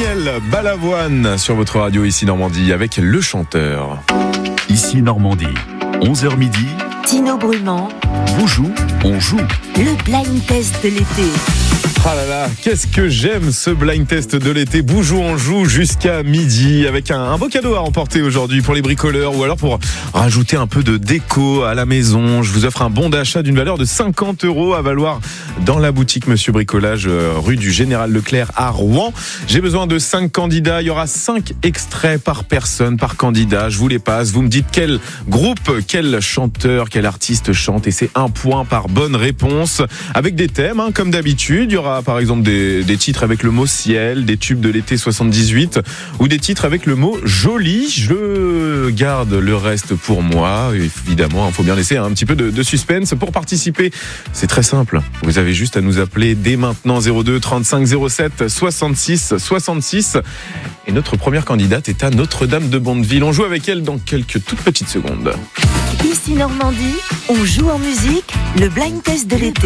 Daniel Balavoine sur votre radio Ici Normandie avec Le Chanteur. Ici Normandie, 11h midi. Tino Brumand Vous joue, on joue. Le blind test de l'été. Ah là là, qu'est-ce que j'aime ce blind test de l'été. Boujou, on joue jusqu'à midi avec un beau cadeau à remporter aujourd'hui pour les bricoleurs ou alors pour rajouter un peu de déco à la maison. Je vous offre un bon d'achat d'une valeur de 50 € à valoir dans la boutique Monsieur Bricolage, rue du Général Leclerc à Rouen. J'ai besoin de 5 candidats. Il y aura 5 extraits par personne, par candidat. Je vous les passe. Vous me dites quel groupe, quel chanteur, quel artiste chante et c'est 1 point par bonne réponse. Avec des thèmes, comme d'habitude. Il y aura par exemple des titres avec le mot ciel, des tubes de l'été 78 ou des titres avec le mot joli. Je garde le reste pour moi. Évidemment, il faut bien laisser un petit peu de suspense. Pour participer, c'est très simple. Vous avez juste à nous appeler dès maintenant 02 35 07 66 66. Et notre première candidate est à Notre-Dame de Bondeville. On joue avec elle dans quelques toutes petites secondes. Ici Normandie, on joue en musique. Le blind test de l'été.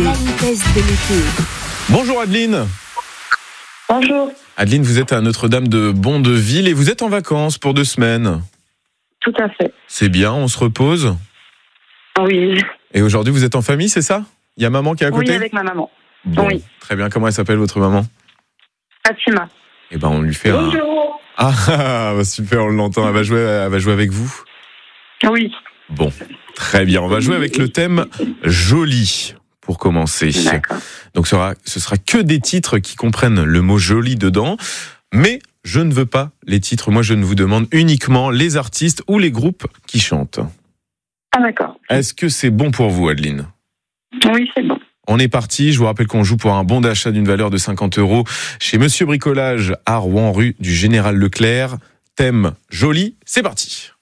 Bonjour Adeline. Bonjour. Adeline, vous êtes à Notre-Dame de Bondeville et vous êtes en vacances pour 2 semaines. Tout à fait. C'est bien, on se repose. Oui. Et aujourd'hui, vous êtes en famille, c'est ça ? Il y a maman qui est à côté ? Oui, avec ma maman. Bon, Oui. très bien. Comment elle s'appelle, votre maman ? Fatima. Eh ben, on lui fait Bonjour. Ah, super, on l'entend. Elle va jouer avec vous ? Oui. Bon, très bien. On va jouer avec le thème joli pour commencer. D'accord. Donc, ce sera que des titres qui comprennent le mot joli dedans. Mais je ne veux pas les titres. Moi, je ne vous demande uniquement les artistes ou les groupes qui chantent. Ah, d'accord. Est-ce que c'est bon pour vous, Adeline ? Oui, c'est bon. On est parti. Je vous rappelle qu'on joue pour un bon d'achat d'une valeur de 50 € chez Monsieur Bricolage à Rouen, rue du Général Leclerc. Thème joli, c'est parti.